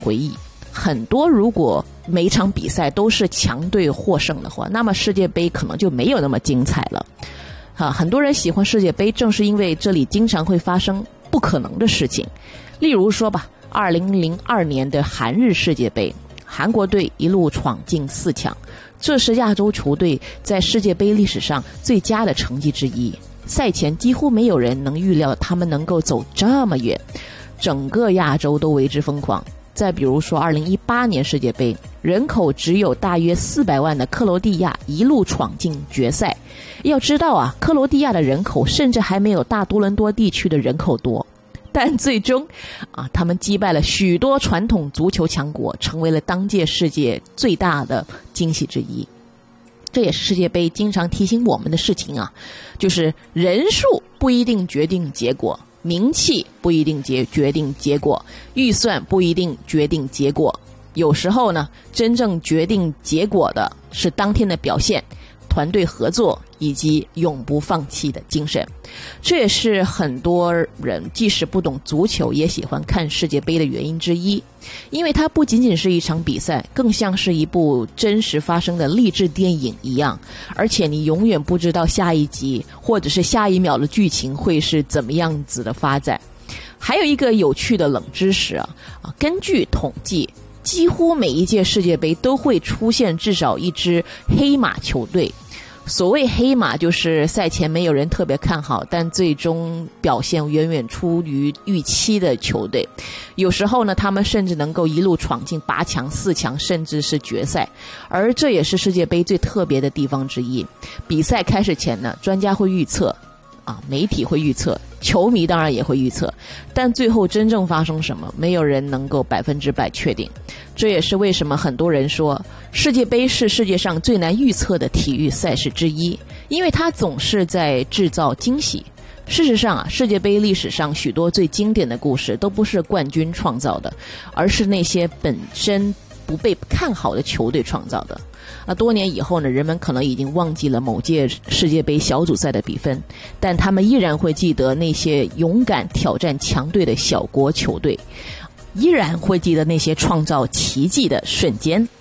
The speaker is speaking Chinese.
回忆。很多如果每场比赛都是强队获胜的话，那么世界杯可能就没有那么精彩了。很多人喜欢世界杯，正是因为这里经常会发生不可能的事情。例如说吧，2002年的韩日世界杯，韩国队一路闯进4强，这是亚洲球队在世界杯历史上最佳的成绩之一。赛前几乎没有人能预料他们能够走这么远，整个亚洲都为之疯狂。再比如说2018年世界杯，人口只有大约400万的克罗地亚一路闯进决赛。要知道啊，克罗地亚的人口甚至还没有大多伦多地区的人口多，但最终他们击败了许多传统足球强国，成为了当届世界最大的惊喜之一。这也是世界杯经常提醒我们的事情啊，就是人数不一定决定结果，名气不一定决定结果，预算不一定决定结果。有时候呢，真正决定结果的是当天的表现、团队合作以及永不放弃的精神。这也是很多人即使不懂足球也喜欢看世界杯的原因之一，因为它不仅仅是一场比赛，更像是一部真实发生的励志电影一样，而且你永远不知道下一集或者是下一秒的剧情会是怎么样子的发展。还有一个有趣的冷知识根据统计，几乎每一届世界杯都会出现至少一支黑马球队。所谓黑马，就是赛前没有人特别看好，但最终表现远远出于预期的球队。有时候呢，他们甚至能够一路闯进8强、4强，甚至是决赛。而这也是世界杯最特别的地方之一。比赛开始前呢，专家会预测媒体会预测，球迷当然也会预测，但最后真正发生什么，没有人能够100%确定。这也是为什么很多人说世界杯是世界上最难预测的体育赛事之一，因为它总是在制造惊喜。事实上世界杯历史上许多最经典的故事都不是冠军创造的，而是那些本身不被看好的球队创造的。多年以后呢，人们可能已经忘记了某届世界杯小组赛的比分，但他们依然会记得那些勇敢挑战强队的小国球队，依然会记得那些创造奇迹的瞬间。